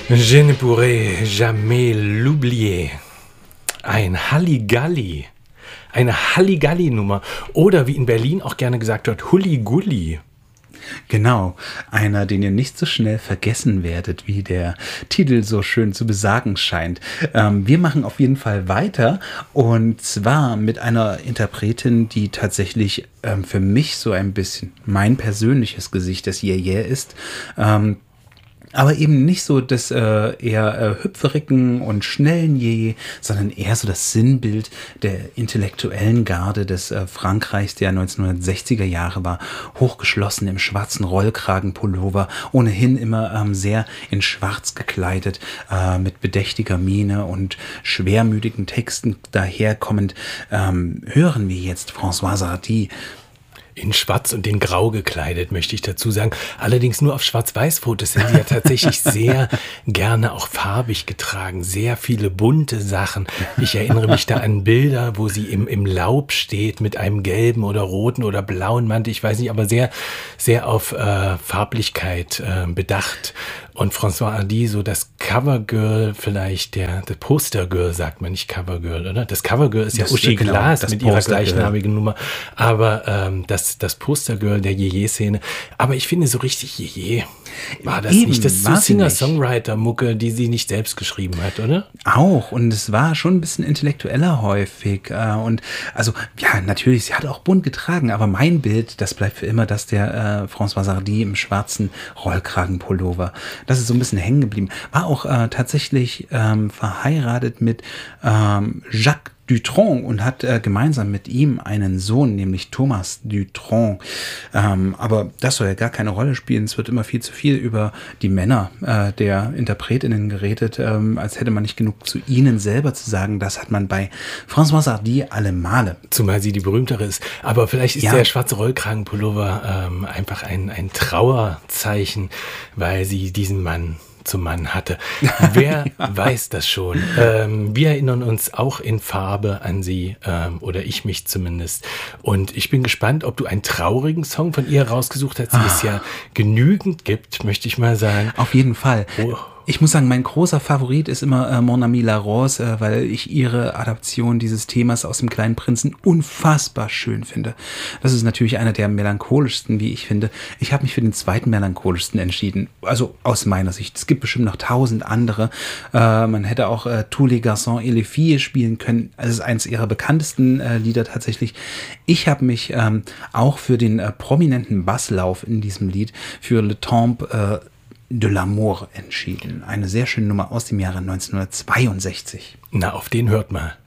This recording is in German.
Je ne pourrai jamais l'oublier. Ein Halligalli. Eine Halligalli-Nummer. Oder wie in Berlin auch gerne gesagt wird, Hulli-Gulli. Genau, einer, den ihr nicht so schnell vergessen werdet, wie der Titel so schön zu besagen scheint. Wir machen auf jeden Fall weiter, und zwar mit einer Interpretin, die tatsächlich für mich so ein bisschen mein persönliches Gesicht des Yeah-Yeah ist. Aber eben nicht so das eher hüpferigen und schnellen Je, sondern eher so das Sinnbild der intellektuellen Garde des Frankreichs der 1960er Jahre war. Hochgeschlossen im schwarzen Rollkragenpullover, ohnehin immer sehr in schwarz gekleidet, mit bedächtiger Miene und schwermütigen Texten daherkommend, hören wir jetzt Françoise Hardy. In schwarz und in grau gekleidet, möchte ich dazu sagen. Allerdings nur auf Schwarz-Weiß-Fotos sind sie ja tatsächlich sehr gerne auch farbig getragen. Sehr viele bunte Sachen. Ich erinnere mich da an Bilder, wo sie im Laub steht mit einem gelben oder roten oder blauen Mantel. Ich weiß nicht, aber sehr, sehr auf Farblichkeit bedacht. Und Françoise Hardy, so das Covergirl vielleicht, das Postergirl sagt man, nicht Covergirl, oder? Das Covergirl ist ja Uschi Glas mit ihrer gleichnamigen Nummer. Aber das Postergirl der Yeye-Szene. Aber ich finde, so richtig Yeye war das eben nicht. Das ist so Singer-Songwriter-Mucke, die sie nicht selbst geschrieben hat, oder? Auch. Und es war schon ein bisschen intellektueller häufig. Und also, ja, natürlich, sie hat auch bunt getragen. Aber mein Bild, das bleibt für immer das der Françoise Hardy im schwarzen Rollkragenpullover. Das ist so ein bisschen hängen geblieben. War auch tatsächlich verheiratet mit Jacques Dutronc und hat gemeinsam mit ihm einen Sohn, nämlich Thomas Dutronc. Aber das soll ja gar keine Rolle spielen. Es wird immer viel zu viel über die Männer der InterpretInnen geredet, als hätte man nicht genug zu ihnen selber zu sagen. Das hat man bei Françoise Hardy alle Male. Zumal sie die berühmtere ist. Aber vielleicht ist der schwarze Rollkragenpullover einfach ein Trauerzeichen, weil sie diesen Mann zum Mann hatte. Wer weiß das schon? Wir erinnern uns auch in Farbe an sie, oder ich mich zumindest. Und ich bin gespannt, ob du einen traurigen Song von ihr rausgesucht hast, die es ja genügend gibt, möchte ich mal sagen. Auf jeden Fall. Ich muss sagen, mein großer Favorit ist immer Mon Ami La Rose, weil ich ihre Adaption dieses Themas aus dem Kleinen Prinzen unfassbar schön finde. Das ist natürlich einer der melancholischsten, wie ich finde. Ich habe mich für den zweiten melancholischsten entschieden, also aus meiner Sicht. Es gibt bestimmt noch 1000 andere. Man hätte auch Tous les garçons et les filles spielen können. Das ist eines ihrer bekanntesten Lieder tatsächlich. Ich habe mich auch für den prominenten Basslauf in diesem Lied, für Le Temple de l'amour entschieden. Eine sehr schöne Nummer aus dem Jahre 1962. Na, auf den hört mal.